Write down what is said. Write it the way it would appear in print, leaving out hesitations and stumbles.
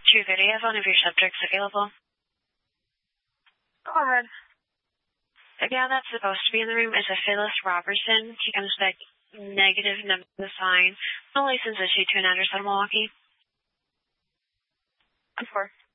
True video of one of your subjects available. Go ahead. The gal that's supposed to be in the room is a Phyllis Robertson. She comes back negative number the sign. No license issued to an address on Milwaukee. 4.